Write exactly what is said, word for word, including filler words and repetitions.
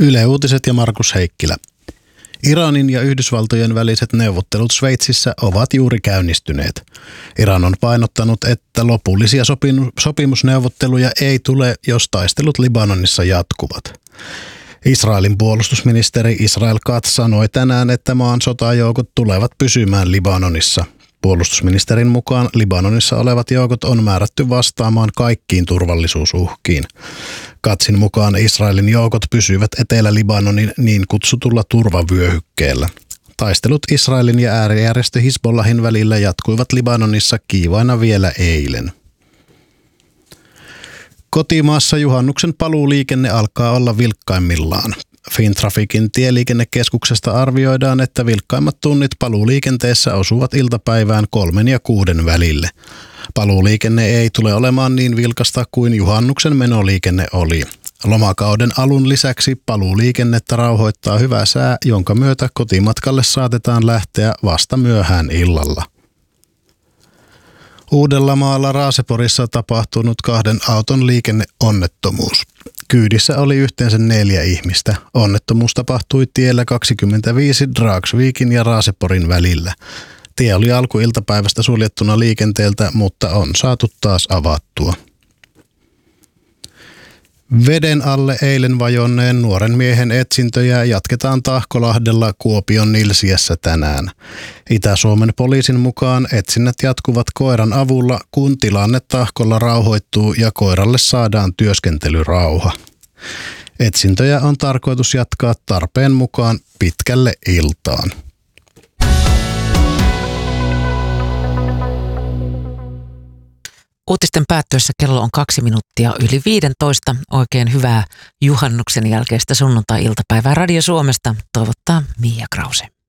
Yle Uutiset ja Markus Heikkilä. Iranin ja Yhdysvaltojen väliset neuvottelut Sveitsissä ovat juuri käynnistyneet. Iran on painottanut, että lopullisia sopimusneuvotteluja ei tule, jos taistelut Libanonissa jatkuvat. Israelin puolustusministeri Israel Katz sanoi tänään, että maan sotajoukot tulevat pysymään Libanonissa. Puolustusministerin mukaan Libanonissa olevat joukot on määrätty vastaamaan kaikkiin turvallisuusuhkiin. Katzin mukaan Israelin joukot pysyvät Etelä-Libanonin niin kutsutulla turvavyöhykkeellä. Taistelut Israelin ja äärijärjestö Hizbollahin välillä jatkuivat Libanonissa kiivaina vielä eilen. Kotimaassa juhannuksen paluuliikenne alkaa olla vilkkaimmillaan. Fintraficin tieliikennekeskuksesta arvioidaan, että vilkkaimmat tunnit paluuliikenteessä osuvat iltapäivään kolmen ja kuuden välille. Paluuliikenne ei tule olemaan niin vilkasta kuin juhannuksen menoliikenne oli. Lomakauden alun lisäksi paluuliikennettä rauhoittaa hyvä sää, jonka myötä kotimatkalle saatetaan lähteä vasta myöhään illalla. Uudellamaalla Raaseporissa tapahtunut kahden auton liikenneonnettomuus. Kyydissä oli yhteensä neljä ihmistä. Onnettomuus tapahtui tiellä kaksikymmentäviisi Dragsvikin ja Raaseporin välillä. Tie oli alkuiltapäivästä suljettuna liikenteeltä, mutta on saatu taas avattua. Veden alle eilen vajonneen nuoren miehen etsintöjä jatketaan Tahkolahdella Kuopion Nilsiässä tänään. Itä-Suomen poliisin mukaan etsinnät jatkuvat koiran avulla, kun tilanne Tahkolla rauhoittuu ja koiralle saadaan työskentelyrauha. Etsintöjä on tarkoitus jatkaa tarpeen mukaan pitkälle iltaan. Uutisten päättyessä kello on kaksi minuuttia yli viidentoista. Oikein hyvää juhannuksen jälkeistä sunnuntai-iltapäivää Radio Suomesta toivottaa Mia Krause.